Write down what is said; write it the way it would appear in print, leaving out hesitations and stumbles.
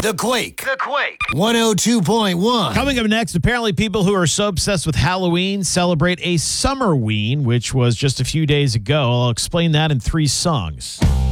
The Quake. 102.1. Coming up next, apparently people who are so obsessed with Halloween celebrate a Summerween, which was just a few days ago. I'll explain that in 3 songs.